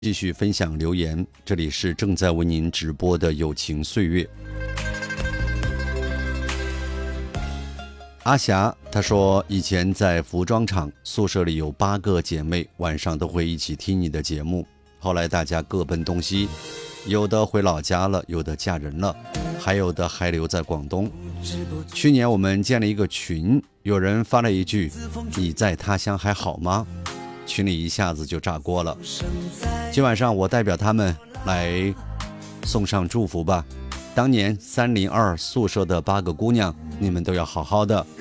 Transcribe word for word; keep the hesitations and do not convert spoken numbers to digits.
继续分享留言，这里是正在为您直播的友情岁月。阿霞她说，以前在服装厂宿舍里有八个姐妹，晚上都会一起听你的节目，后来大家各奔东西，有的回老家了，有的嫁人了，还有的还留在广东。去年我们建了一个群，有人发了一句你在他乡还好吗，群里一下子就炸锅了。今晚上我代表他们来送上祝福吧，当年三零二宿舍的八个姑娘，你们都要好好的。